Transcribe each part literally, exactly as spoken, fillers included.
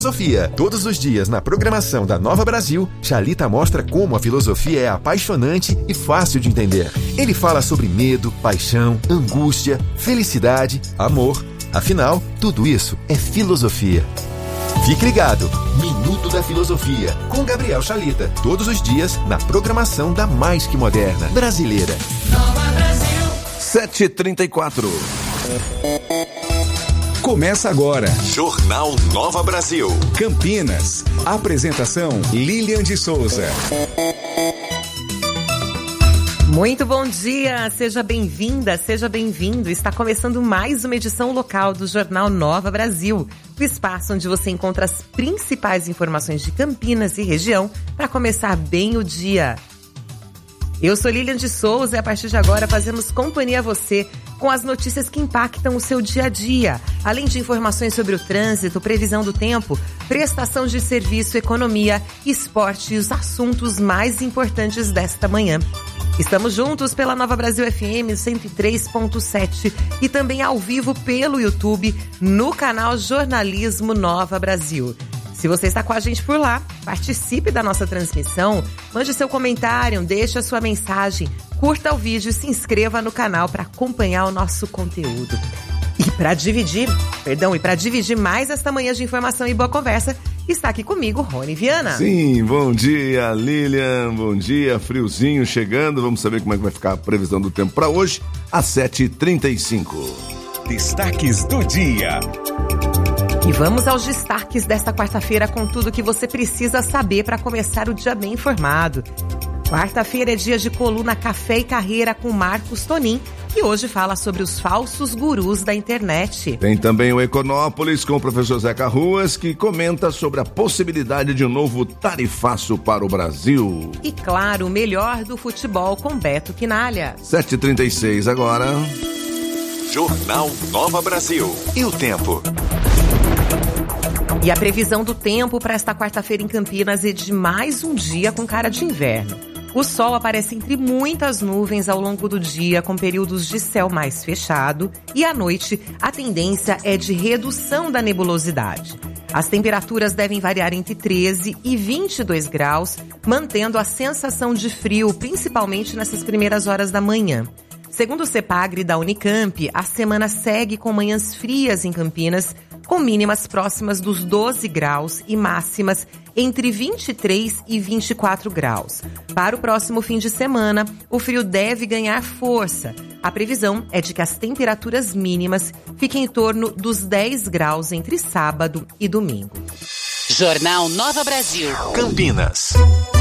Filosofia. Todos os dias na programação da Nova Brasil, Chalita mostra como a filosofia é apaixonante e fácil de entender. Ele fala sobre medo, paixão, angústia, felicidade, amor. Afinal, tudo isso é filosofia. Fique ligado. Minuto da Filosofia, com Gabriel Chalita. Todos os dias na programação da mais que moderna brasileira. Nova Brasil. sete e trinta e quatro. Começa agora. Jornal Nova Brasil. Campinas. Apresentação Lilian de Souza. Muito bom dia, seja bem-vinda, seja bem-vindo. Está começando mais uma edição local do Jornal Nova Brasil, o espaço onde você encontra as principais informações de Campinas e região para começar bem o dia. Eu sou Lilian de Souza e a partir de agora fazemos companhia a você com as notícias que impactam o seu dia a dia, além de informações sobre o trânsito, previsão do tempo, prestação de serviço, economia, esporte e os assuntos mais importantes desta manhã. Estamos juntos pela Nova Brasil F M cento e três ponto sete e também ao vivo pelo YouTube no canal Jornalismo Nova Brasil. Se você está com a gente por lá, participe da nossa transmissão, mande seu comentário, deixe a sua mensagem, curta o vídeo e se inscreva no canal para acompanhar o nosso conteúdo. E para dividir, perdão, e para dividir mais esta manhã de informação e boa conversa, está aqui comigo Rony Viana. Sim, bom dia Lilian, bom dia, friozinho chegando, vamos saber como é que vai ficar a previsão do tempo para hoje, às sete e trinta e cinco. Destaques do dia. E vamos aos destaques desta quarta-feira com tudo que você precisa saber para começar o dia bem informado. Quarta-feira é dia de coluna Café e Carreira com Marcos Tonin, que hoje fala sobre os falsos gurus da internet. Tem também o Econópolis com o professor Zeca Ruas, que comenta sobre a possibilidade de um novo tarifaço para o Brasil. E claro, o melhor do futebol com Beto Quinalha. sete e trinta e seis agora. Jornal Nova Brasil. E o tempo? E a previsão do tempo para esta quarta-feira em Campinas é de mais um dia com cara de inverno. O sol aparece entre muitas nuvens ao longo do dia, com períodos de céu mais fechado, e à noite a tendência é de redução da nebulosidade. As temperaturas devem variar entre treze e vinte e dois graus, mantendo a sensação de frio, principalmente nessas primeiras horas da manhã. Segundo o CEPAGRE da Unicamp, a semana segue com manhãs frias em Campinas, com mínimas próximas dos doze graus e máximas entre vinte e três e vinte e quatro graus. Para o próximo fim de semana, o frio deve ganhar força. A previsão é de que as temperaturas mínimas fiquem em torno dos dez graus entre sábado e domingo. Jornal Nova Brasil. Campinas.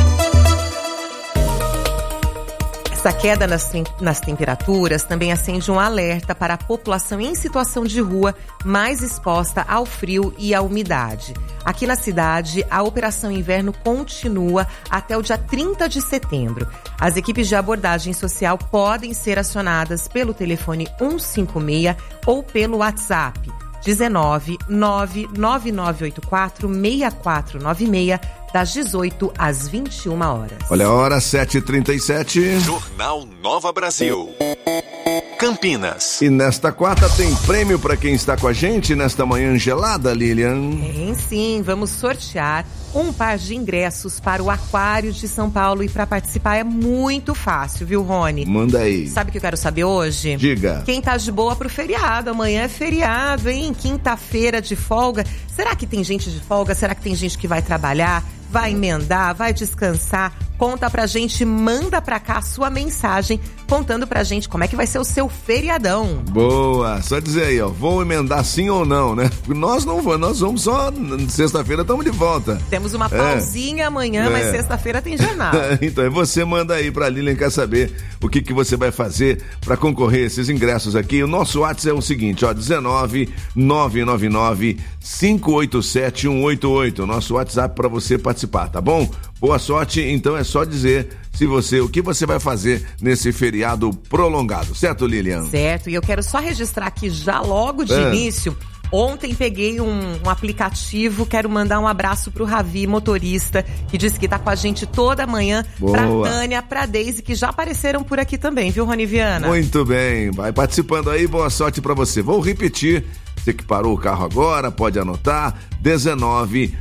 Essa queda nas, nas temperaturas também acende um alerta para a população em situação de rua mais exposta ao frio e à umidade. Aqui na cidade, a Operação Inverno continua até o dia trinta de setembro. As equipes de abordagem social podem ser acionadas pelo telefone cento e cinquenta e seis ou pelo WhatsApp dezenove, nove nove nove oito quatro, seis quatro nove seis, das dezoito às vinte e uma horas. Olha a hora, sete e trinta e sete. Jornal Nova Brasil. Campinas. E nesta quarta tem prêmio para quem está com a gente nesta manhã gelada, Lilian. Tem sim, vamos sortear um par de ingressos para o Aquário de São Paulo, e para participar é muito fácil, viu, Rony? Manda aí. Sabe o que eu quero saber hoje? Diga. Quem tá de boa pro feriado? Amanhã é feriado, hein? Quinta-feira de folga. Será que tem gente de folga? Será que tem gente que vai trabalhar? Vai emendar? Vai descansar? Conta pra gente, manda pra cá a sua mensagem contando pra gente como é que vai ser o seu feriadão. Boa, só dizer aí, ó, vou emendar sim ou não, né? Porque nós não vamos, nós vamos só sexta-feira, estamos de volta. Temos uma pausinha é. amanhã, é. mas sexta-feira tem jornal. Então, você manda aí pra Lilian, quer saber o que, que você vai fazer pra concorrer a esses ingressos aqui. O nosso WhatsApp é o seguinte, ó, dezenove, nove nove nove, cinco oito sete, um oito oito. Nosso WhatsApp pra você participar, tá bom? Boa sorte, então é só dizer se você, o que você vai fazer nesse feriado prolongado, certo, Lilian? Certo, e eu quero só registrar aqui já logo de é. início, ontem peguei um, um aplicativo, quero mandar um abraço pro Ravi, motorista, que disse que tá com a gente toda manhã, Boa. pra Tânia, pra Deise, que já apareceram por aqui também, viu, Rony Viana? Muito bem, vai participando aí, boa sorte pra você. Vou repetir Você que parou o carro agora, pode anotar, dezenove,